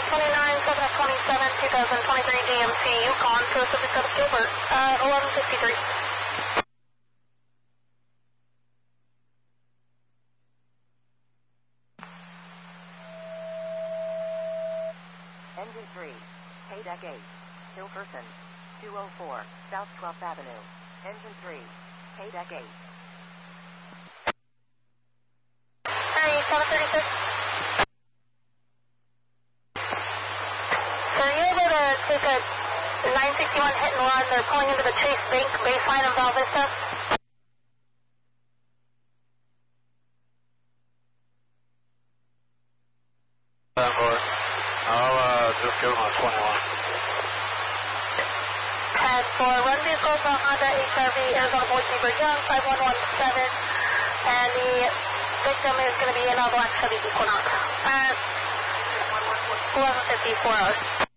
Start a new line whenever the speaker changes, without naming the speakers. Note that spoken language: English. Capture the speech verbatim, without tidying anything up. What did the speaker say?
twenty-nine, seven twenty-seven, twenty twenty-three D M C Yukon to the subject of Gilbert, uh, eleven fifty-three.
Engine three, Haydeck eight, Hilkerson, two oh four, South twelfth Avenue. Engine three, Haydeck eight.
Hey, seven thirty-six. So are you able to take a nine sixty-one hit and run? They're pulling into the Chase Bank baseline of Val Vista.
ten four. I'll uh, just give them a twenty-one.
ten four. Run vehicle for Honda H R V Arizona Boise Beaver Young five one one seven. And the victim is going to be in a black Chevy Equinox at eleven fifty-four hours.